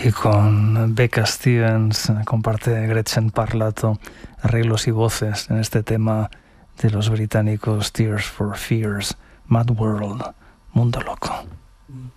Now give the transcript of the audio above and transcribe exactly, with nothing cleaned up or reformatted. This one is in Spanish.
y con Becca Stevens, comparte Gretchen Parlato arreglos y voces en este tema de los británicos Tears for Fears, Mad World, Mundo Loco.